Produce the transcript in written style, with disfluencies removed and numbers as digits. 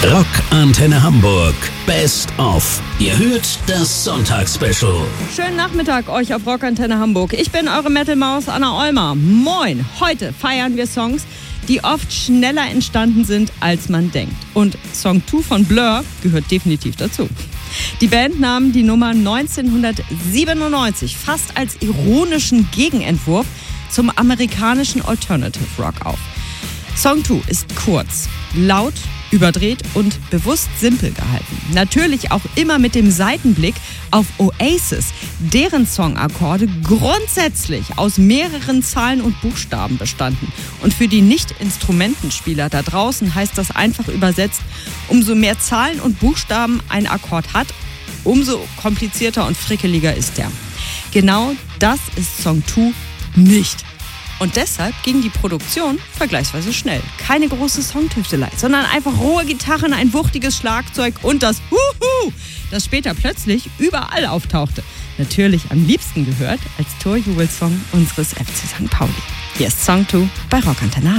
Rock Antenne Hamburg. Best of. Ihr hört das Sonntagsspecial. Schönen Nachmittag euch auf Rock Antenne Hamburg. Ich bin eure Metal-Maus Anna Olmer. Moin! Heute feiern wir Songs, die oft schneller entstanden sind, als man denkt. Und Song 2 von Blur gehört definitiv dazu. Die Band nahm die Nummer 1997 fast als ironischen Gegenentwurf zum amerikanischen Alternative Rock auf. Song 2 ist kurz, laut, überdreht und bewusst simpel gehalten. Natürlich auch immer mit dem Seitenblick auf Oasis, deren Songakkorde grundsätzlich aus mehreren Zahlen und Buchstaben bestanden. Und für die Nicht-Instrumentenspieler da draußen heißt das einfach übersetzt, umso mehr Zahlen und Buchstaben ein Akkord hat, umso komplizierter und frickeliger ist der. Genau das ist Song 2 nicht. Und deshalb ging die Produktion vergleichsweise schnell. Keine große Songtüftelei, sondern einfach rohe Gitarren, ein wuchtiges Schlagzeug und das Huhu, das später plötzlich überall auftauchte. Natürlich am liebsten gehört als Torjubelsong unseres FC St. Pauli. Hier ist Song 2 bei Rock Antenne.